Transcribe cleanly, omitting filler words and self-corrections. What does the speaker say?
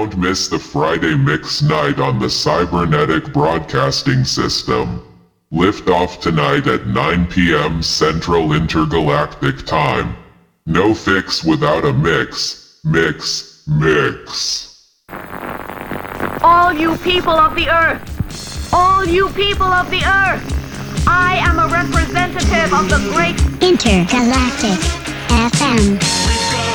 Don't miss the Friday Mix Night on the Cybernetic Broadcasting System. Lift off tonight at 9 p.m. Central Intergalactic Time. No fix without a mix. Mix, mix. All you people of the Earth! All you people of the Earth! I am a representative of the great Intergalactic FM.